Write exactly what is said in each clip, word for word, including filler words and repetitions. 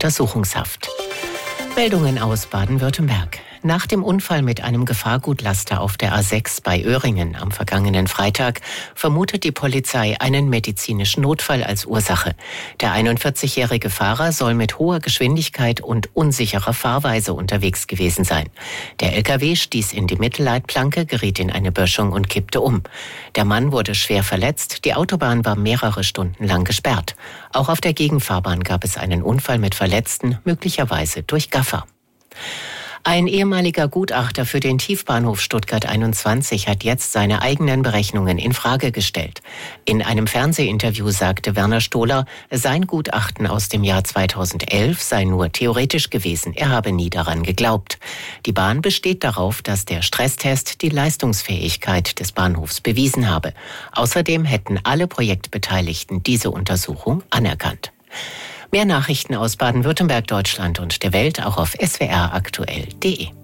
Untersuchungshaft. Meldungen aus Baden-Württemberg. Nach dem Unfall mit einem Gefahrgutlaster auf der A sechs bei Öhringen am vergangenen Freitag vermutet die Polizei einen medizinischen Notfall als Ursache. Der einundvierzigjährige Fahrer soll mit hoher Geschwindigkeit und unsicherer Fahrweise unterwegs gewesen sein. Der L K W stieß in die Mittelleitplanke, geriet in eine Böschung und kippte um. Der Mann wurde schwer verletzt. Die Autobahn war mehrere Stunden lang gesperrt. Auch auf der Gegenfahrbahn gab es einen Unfall mit Verletzten, möglicherweise durch Gaffer. Ein ehemaliger Gutachter für den Tiefbahnhof Stuttgart einundzwanzig hat jetzt seine eigenen Berechnungen in Frage gestellt. In einem Fernsehinterview sagte Werner Stohler, sein Gutachten aus dem Jahr zweitausendelf sei nur theoretisch gewesen. Er habe nie daran geglaubt. Die Bahn besteht darauf, dass der Stresstest die Leistungsfähigkeit des Bahnhofs bewiesen habe. Außerdem hätten alle Projektbeteiligten diese Untersuchung anerkannt. Mehr Nachrichten aus Baden-Württemberg, Deutschland und der Welt auch auf s w r aktuell punkt d e.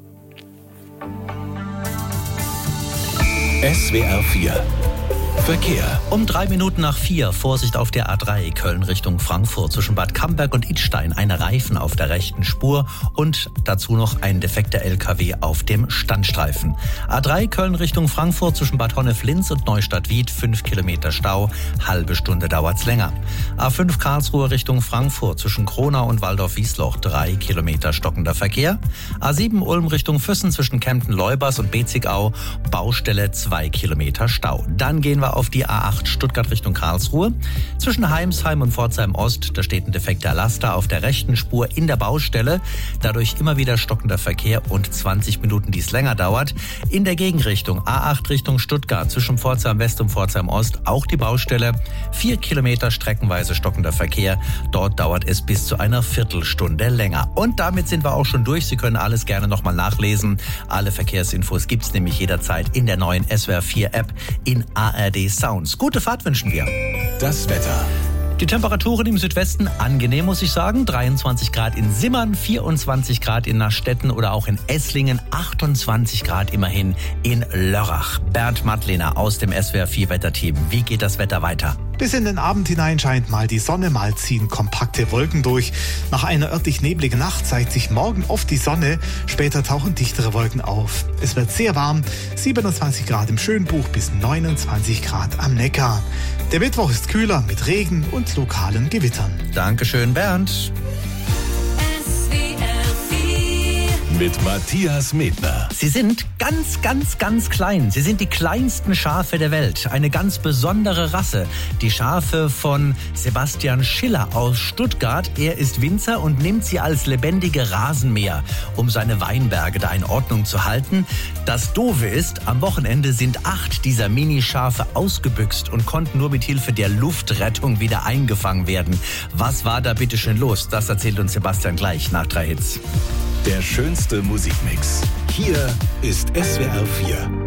S W R vier Verkehr. Um drei Minuten nach vier, Vorsicht auf der A drei, Köln Richtung Frankfurt. Zwischen Bad Camberg und Idstein ein Reifen auf der rechten Spur und dazu noch ein defekter L K W auf dem Standstreifen. A drei, Köln Richtung Frankfurt zwischen Bad Honnef-Linz und Neustadt-Wied, fünf Kilometer Stau, halbe Stunde dauert's länger. A fünf, Karlsruhe Richtung Frankfurt zwischen Kronau und Waldorf-Wiesloch, drei Kilometer stockender Verkehr. A sieben, Ulm Richtung Füssen zwischen Kempten-Leubers und Bezigau, Baustelle, zwei Kilometer Stau. Dann gehen wir auf die A acht Stuttgart Richtung Karlsruhe. Zwischen Heimsheim und Pforzheim Ost, da steht ein defekter Laster auf der rechten Spur in der Baustelle. Dadurch immer wieder stockender Verkehr und zwanzig Minuten, die es länger dauert. In der Gegenrichtung A acht Richtung Stuttgart zwischen Pforzheim West und Pforzheim Ost auch die Baustelle. Vier Kilometer streckenweise stockender Verkehr. Dort dauert es bis zu einer Viertelstunde länger. Und damit sind wir auch schon durch. Sie können alles gerne nochmal nachlesen. Alle Verkehrsinfos gibt's nämlich jederzeit in der neuen S W R vier App in A R D Sounds. Gute Fahrt wünschen wir. Das Wetter. Die Temperaturen im Südwesten angenehm, muss ich sagen. dreiundzwanzig Grad in Simmern, vierundzwanzig Grad in Nastetten oder auch in Esslingen, achtundzwanzig Grad immerhin in Lörrach. Bernd Madlener aus dem S W R vier Wetterteam. Wie geht das Wetter weiter? Bis in den Abend hinein scheint mal die Sonne, mal ziehen kompakte Wolken durch. Nach einer örtlich nebligen Nacht zeigt sich morgen oft die Sonne, später tauchen dichtere Wolken auf. Es wird sehr warm, siebenundzwanzig Grad im Schönbuch bis neunundzwanzig Grad am Neckar. Der Mittwoch ist kühler mit Regen und lokalen Gewittern. Dankeschön, Bernd. Mit Matthias Medner. Sie sind ganz, ganz, ganz klein. Sie sind die kleinsten Schafe der Welt. Eine ganz besondere Rasse. Die Schafe von Sebastian Schiller aus Stuttgart. Er ist Winzer und nimmt sie als lebendige Rasenmäher, um seine Weinberge da in Ordnung zu halten. Das Doofe ist, am Wochenende sind acht dieser Minischafe ausgebüxt und konnten nur mit Hilfe der Luftrettung wieder eingefangen werden. Was war da bitte schön los? Das erzählt uns Sebastian gleich nach drei Hits. Der schönste Musikmix. Hier ist S W R vier.